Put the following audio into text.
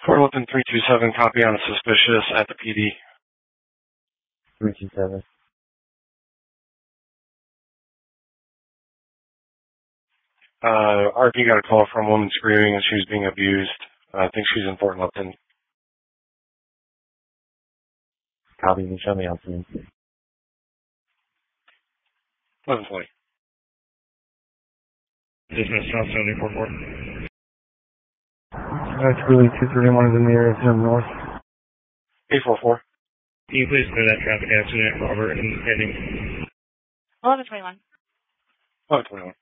Fort Lipton 327, copy on a suspicious at the PD. 327. RP got a call from a woman screaming and she was being abused. I think she's in Fort Lipton. Copy, you can show me on scene. 1120. Dismiss South 74-4. That's really 231 is in the area, Jim North. 844. Can you please clear that traffic accident, Robert, and heading? 1121. 1121.